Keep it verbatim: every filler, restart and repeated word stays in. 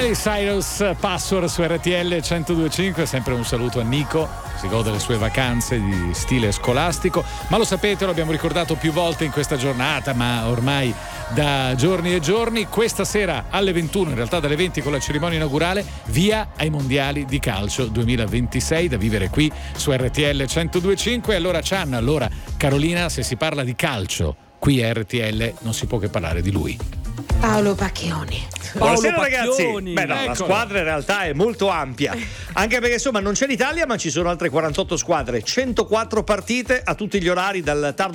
Miley Cyrus, Password su R T L centodue e cinque. Sempre un saluto a Nico, si gode le sue vacanze di stile scolastico, ma lo sapete, lo abbiamo ricordato più volte in questa giornata, ma ormai da giorni e giorni. Questa sera alle ventuno, in realtà dalle venti, con la cerimonia inaugurale, via ai mondiali di calcio duemilaventisei, da vivere qui su R T L centodue e cinque. Allora Chan, allora Carolina, se si parla di calcio qui a R T L non si può che parlare di lui. Paolo Pacchioni. Buonasera Paolo ragazzi. Pacchioni. Beh no, la Eccolo. squadra in realtà è molto ampia, anche perché insomma non c'è l'Italia, ma ci sono altre quarantotto squadre, centoquattro partite a tutti gli orari, dal tardo